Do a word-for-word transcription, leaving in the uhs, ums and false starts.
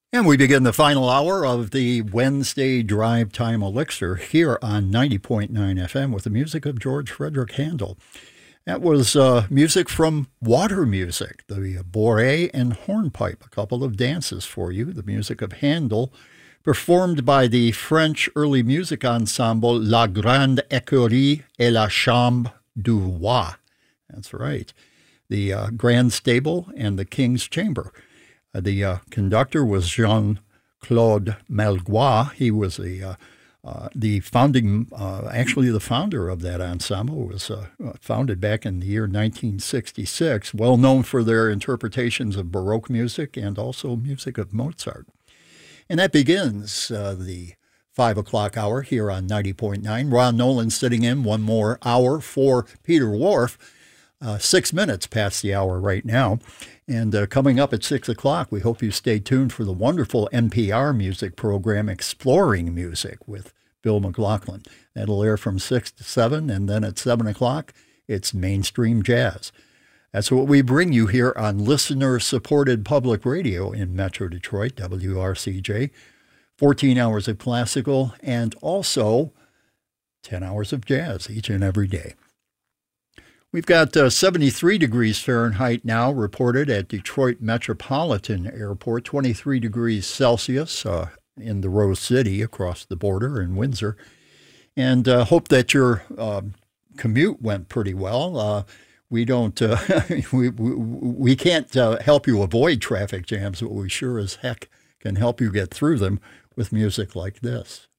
And we begin the final hour of the Wednesday Drive Time Elixir here on ninety point nine F M with the music of George Frederick Handel. That was uh, music from Water Music, the Bourrée and Hornpipe, a couple of dances for you, the music of Handel, performed by the French early music ensemble La Grande Écurie et la Chambre du Roi. That's right, the uh, Grand Stable and the King's Chamber. Uh, the uh, conductor was Jean-Claude Melgois. He was the uh, uh, the founding, uh, actually the founder of that ensemble. It was uh, founded back in the year nineteen sixty-six, well known for their interpretations of Baroque music and also music of Mozart. And that begins uh, the five o'clock hour here on ninety point nine. Ron Nolan sitting in one more hour for Peter Whorf. Uh, six minutes past the hour right now. And uh, coming up at six o'clock, we hope you stay tuned for the wonderful N P R music program, Exploring Music, with Bill McLaughlin. That'll air from six to seven, and then at seven o'clock, it's Mainstream Jazz. That's what we bring you here on listener-supported public radio in Metro Detroit, W R C J. fourteen hours of classical, and also ten hours of jazz each and every day. We've got uh, seventy-three degrees Fahrenheit now reported at Detroit Metropolitan Airport, twenty-three degrees Celsius uh, in the Rose City across the border in Windsor. And uh, hope that your uh, commute went pretty well. Uh, we don't, uh, we, we, we can't uh, help you avoid traffic jams, but we sure as heck can help you get through them with music like this.